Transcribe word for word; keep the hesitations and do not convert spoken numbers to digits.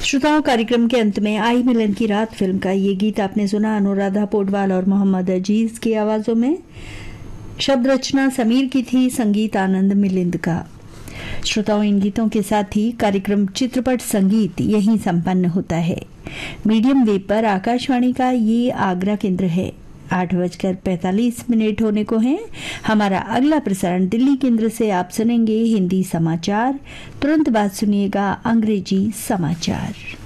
श्रोताओं, कार्यक्रम के अंत में आई मिलन की रात फिल्म का ये गीत आपने सुना अनुराधा पोडवाल और मोहम्मद अजीज की आवाजों में। शब्द रचना समीर की थी, संगीत आनंद मिलिंद का। श्रोताओं, इन गीतों के साथ ही कार्यक्रम चित्रपट संगीत यहीं संपन्न होता है। मीडियम वेव पर आकाशवाणी का ये आगरा केंद्र है। आठ बजकर पैंतालीस मिनट होने को हैं। हमारा अगला प्रसारण दिल्ली केंद्र से आप सुनेंगे हिंदी समाचार। तुरंत बाद सुनिएगा अंग्रेजी समाचार।